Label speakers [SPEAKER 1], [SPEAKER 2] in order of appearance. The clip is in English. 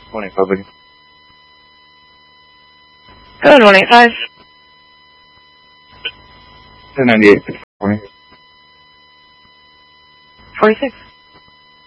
[SPEAKER 1] Morning, public.
[SPEAKER 2] Good morning, 5.
[SPEAKER 1] 1098. Morning.
[SPEAKER 2] 46.